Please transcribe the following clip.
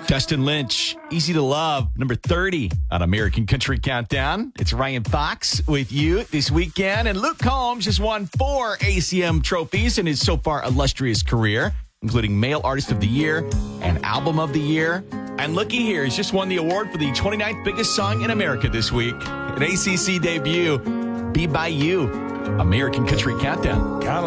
Dustin Lynch, Easy to Love, number 30 on American Country Countdown. It's Ryan Fox with you this weekend. And Luke Combs has won 4 ACM trophies in his so far illustrious career, including Male Artist of the Year and Album of the Year. And looky here, he's just won the award for the 29th biggest song in America this week. An ACC debut, Be By You, American Country Countdown.